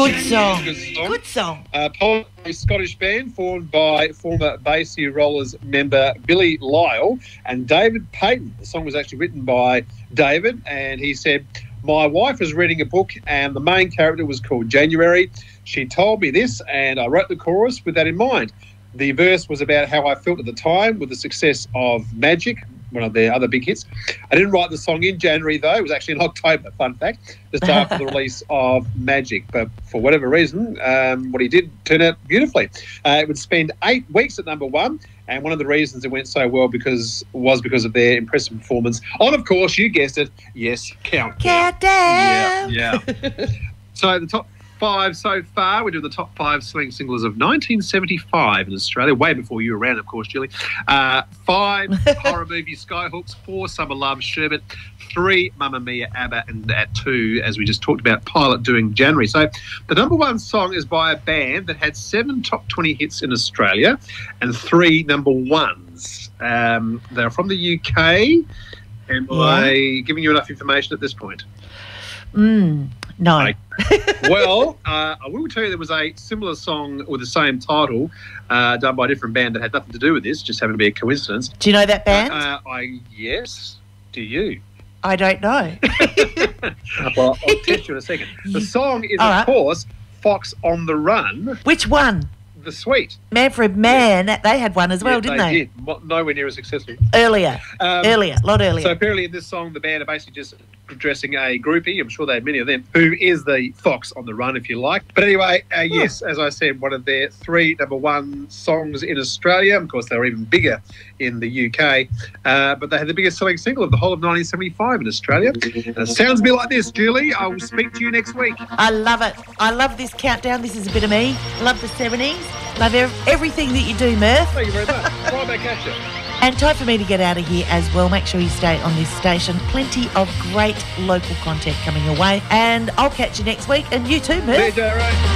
Good song. Good song. Good song. Polar, a Scottish band formed by former Basie Rollers member Billy Lyle and David Payton. The song was actually written by David, and he said, "My wife was reading a book and the main character was called January. She told me this and I wrote the chorus with that in mind. The verse was about how I felt at the time with the success of Magic, one of their other big hits. I didn't write the song in January, though. It was actually in October, fun fact, just after the release of Magic. But for whatever reason, what he did turned out beautifully. It would spend 8 weeks at number one, and one of the reasons it went so well was because of their impressive performance on, of course, you guessed it, yes, Countdown. Countdown. Yeah. So the top 5 so far. We do the top 5 selling singles of 1975 in Australia, way before you were around, of course, Julie. 5 horror movie Skyhooks, 4 Summer Love Sherbet, 3 Mamma Mia ABBA, and at 2, as we just talked about, Pilot doing January. So the number one song is by a band that had 7 top 20 hits in Australia and 3 number ones. They're from the UK. Am I giving you enough information at this point? No. Well, I will tell you there was a similar song with the same title done by a different band that had nothing to do with this, just happened to be a coincidence. Do you know that band? Yes. Do you? I don't know. Well, I'll test you in a second. The song is, of course, Fox on the Run. Which one? The Sweet. Manfred Mann, they had one as well, didn't they? They did. Nowhere near as successful. Earlier. A lot earlier. So apparently in this song, the band are basically just addressing a groupie, I'm sure they have many of them, who is the fox on the run, if you like. But anyway, yes, as I said, one of their 3 number one songs in Australia. Of course, they were even bigger in the UK. But they had the biggest selling single of the whole of 1975 in Australia. And it sounds a bit like this, Julie. I will speak to you next week. I love it. I love this countdown. This is a bit of me. Love the 70s. Love everything that you do, Murph. Thank you very much. Right back at you. And time for me to get out of here as well. Make sure you stay on this station. Plenty of great local content coming your way. And I'll catch you next week. And you too, Murph. DJ Ray.